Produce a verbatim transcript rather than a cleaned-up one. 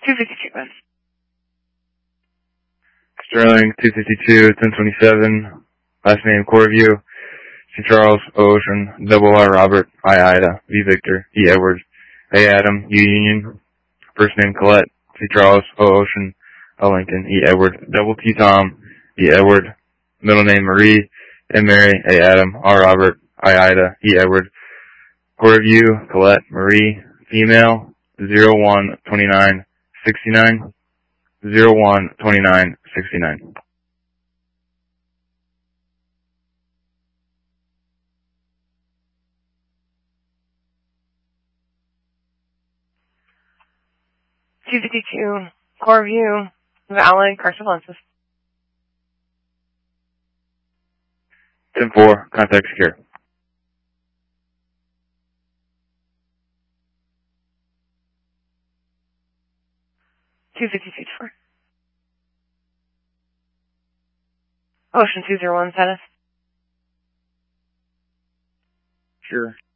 two fifty-two, man. Sterling, two fifty-two, ten twenty-seven. Last name, Corview. C. Charles, O. Ocean, double R. Robert, I. Ida, V. Victor, E. Edward, A. Adam, U. Union. First name, Colette. C. Charles, O. Ocean, L. Lincoln, E. Edward, double T. Tom, E. Edward. Middle name, Marie, M. Mary, A. Adam, R. Robert, I. Ida, E. Edward. Corview, Colette, Marie, female, zero one twenty-nine sixty-nine, zero one twenty-nine sixty-nine. two fifty-two, Corview, Valley, Carsolensis. ten four, contact secure. two fifty-two, four. Ocean two zero one status. Sure.